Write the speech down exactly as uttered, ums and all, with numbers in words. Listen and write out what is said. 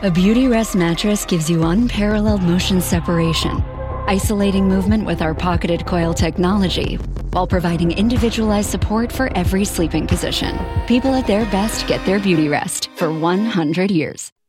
A Beautyrest mattress gives you unparalleled motion separation, isolating movement with our pocketed coil technology, while providing individualized support for every sleeping position. People at their best get their Beautyrest for one hundred years.